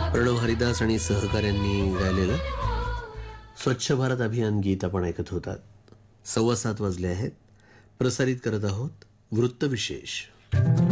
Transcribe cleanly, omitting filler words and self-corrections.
प्रणव हरिदास आणि सहकाऱ्यांनी गायलेलं स्वच्छ भारत अभियान गीत आपण ऐकत होतात. 7:15 वाजले आहेत. प्रसारित करत आहोत वृत्तविशेष.